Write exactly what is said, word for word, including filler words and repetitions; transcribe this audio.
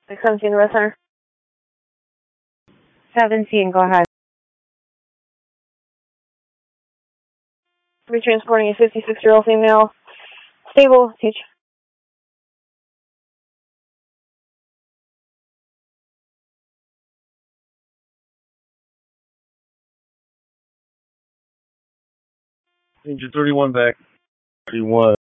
six seventeen, the Red Center. seventeen, go ahead. Retransporting a fifty-six-year-old female. Stable, teach. Engine thirty-one back. thirty-one.